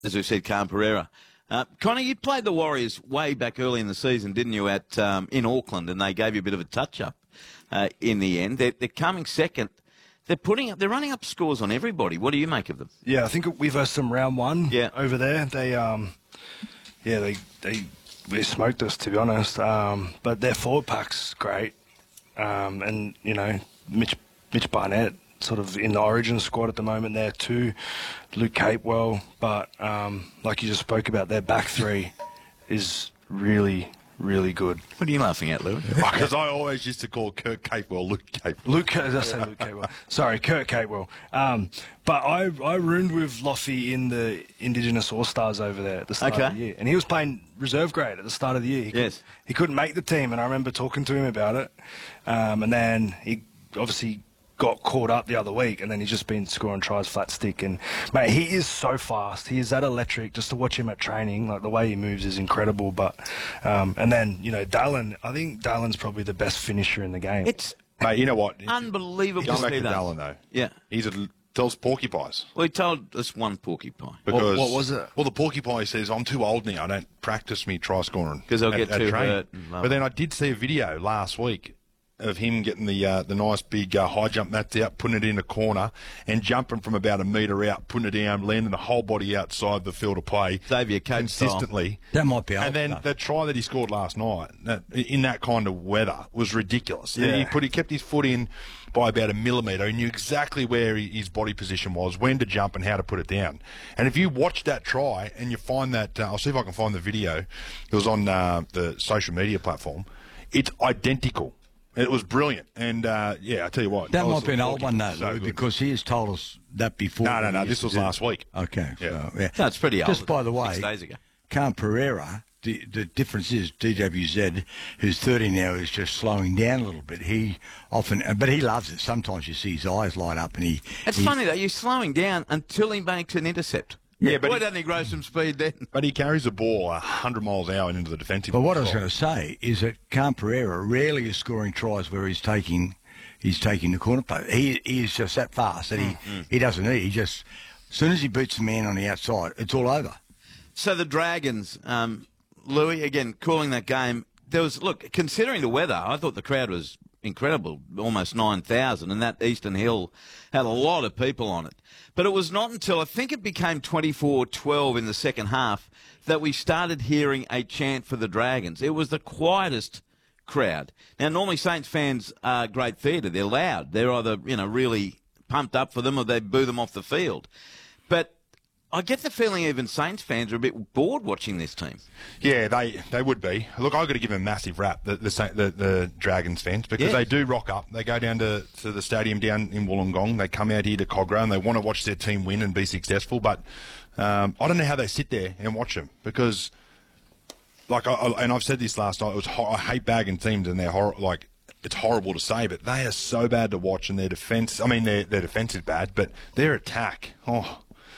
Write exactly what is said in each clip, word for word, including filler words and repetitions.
as we said, Khan Pereira. Uh, Connor, you played the Warriors way back early in the season, didn't you, at um, in Auckland, and they gave you a bit of a touch-up uh, in the end. They're, they're coming second. They're putting up, they're running up scores on everybody. What do you make of them? Yeah, I think we versed them round one yeah. over there. They, um, yeah, they they they smoked us, to be honest. Um, but their forward pack's great, um, and you know, Mitch Mitch Barnett sort of in the Origin squad at the moment there too, Luke Capewell. But um, like you just spoke about, their back three is really, really good. What are you laughing at, Lou? Because I always used to call Kurt Capewell Luke Capewell. Luke, I say Luke Capewell. Sorry, Kurt Capewell. Um, but I I roomed with Loffy in the Indigenous All Stars over there at the start okay. of the year, and he was playing reserve grade at the start of the year. He yes, could, he couldn't make the team, and I remember talking to him about it. Um, and then he obviously got caught up the other week, and then he's just been scoring tries flat stick. And mate, he is so fast. He is that electric. Just to watch him at training, like the way he moves is incredible. But um, and then you know, Dallin. I think Dallin's probably the best finisher in the game. It's mate, you know what? Unbelievable. Going back to that. Dallin though, yeah, he's a tells porcupines. Well, he told us one porcupine. Because, what, what was it? Well, the porcupine says, I'm too old now. I don't practice me try scoring. Because I'll at, get at too training. hurt. But then I did see a video last week of him getting the uh, the nice big uh, high jump mats out, putting it in a corner, and jumping from about a metre out, putting it down, landing the whole body outside the field of play. Xavier Coates consistently. Style. That might be old And then enough. the try that he scored last night, that, in that kind of weather, was ridiculous. Yeah. He put he kept his foot in by about a millimetre. He knew exactly where he, his body position was, when to jump and how to put it down. And if you watch that try and you find that, uh, I'll see if I can find the video. It was on uh, the social media platform. It's identical. It was brilliant. And, uh, yeah, I tell you what. That I was might be an old looking one, though, so Lou, good. because he has told us that before. No, no, no. He This used was to do last it. week. Okay. Yeah. So, yeah. No, it's pretty old. Just by the way, six days ago. Khan Pereira, the, the difference is D W Z, who's thirty now, is just slowing down a little bit. He often, but he loves it. Sometimes you see his eyes light up and he... It's he, funny, though. You're slowing down until he makes an intercept. Yeah, but Why he- doesn't he grow some speed then? But he carries the ball one hundred miles an hour into the defensive. But what I was side. going to say is that Khan Pereira rarely is scoring tries where he's taking... He's taking the corner play. He, he is just that fast that he, mm-hmm. he doesn't need. He just, as soon as he beats the man on the outside, it's all over. So the Dragons, um, Louis, again, calling that game, there was, look, considering the weather, I thought the crowd was incredible, almost nine thousand, and that Eastern Hill had a lot of people on it. But it was not until, I think it became twenty-four twelve in the second half, that we started hearing a chant for the Dragons. It was the quietest crowd. Now, normally Saints fans are great theatre. They're loud. They're either, you know, really pumped up for them or they boo them off the field. But I get the feeling even Saints fans are a bit bored watching this team. Yeah, they, they would be. Look, I've got to give them a massive rap, the the, the, the Dragons fans, because Yes. they do rock up. They go down to, to the stadium down in Wollongong. They come out here to Cogra and they want to watch their team win and be successful. But um, I don't know how they sit there and watch them because... Like, I, I, and I've said this last night, it was ho- I hate bagging teams, and they're hor- like, it's horrible to say, but they are so bad to watch, and their defence, I mean, their, their defence is bad, but their attack, oh,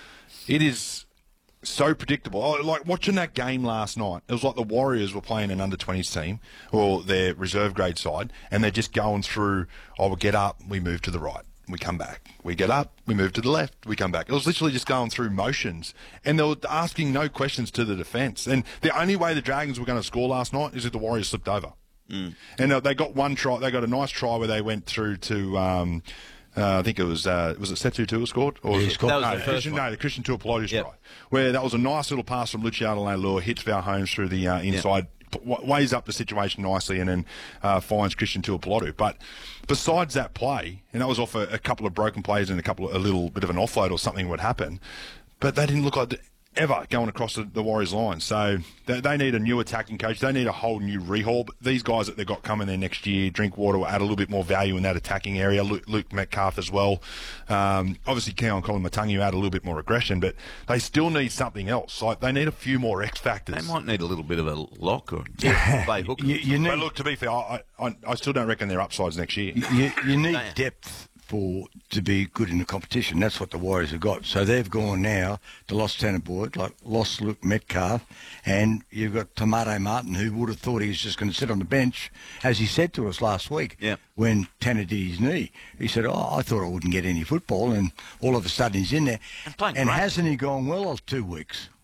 it is so predictable. Oh, like, watching that game last night, it was like the Warriors were playing an under twenties team, or their reserve grade side, and they're just going through, oh, we get up, we move to the right. We come back. We get up. We move to the left. We come back. It was literally just going through motions. And they were asking no questions to the defence. And the only way the Dragons were going to score last night is if the Warriors slipped over. Mm. And uh, they got one try. They got a nice try where they went through to... Um, Uh, I think it was uh, was it Setsu Tua scored? Or Yeah, was he scored. It, That was no, the first Christian, one. no, the Christian Tuipulotu Yep. try, where that was a nice little pass from Luciano Leilua, hits Val Holmes through the uh, inside, p- w- weighs up the situation nicely, and then uh, finds Christian Tuipulotu. But besides that play, and that was off a, a couple of broken plays and a couple of, a little bit of an offload or something would happen, but they didn't look like... The, ever going across the, the Warriors line. So they, they need a new attacking coach. They need a whole new rehaul. These guys that they've got coming there next year, Drinkwater will add a little bit more value in that attacking area. Luke, Luke Metcalf as well. Um, obviously, Keon Colin Matangi add a little bit more aggression, but they still need something else. Like they need a few more X factors. They might need a little bit of a lock or play hook. You, you need, But look, to be fair, I, I, I still don't reckon they're upsides next year. you, you need depth for to be good in the competition. That's what the Warriors have got. So they've gone now to lost Tanner Boyd, like lost Luke Metcalf, and you've got Tomato Martin, who would have thought he was just going to sit on the bench, as he said to us last week yeah. when Tanner did his knee. He said, "Oh, I thought I wouldn't get any football," and all of a sudden he's in there. And playing and great. hasn't he gone well of two weeks?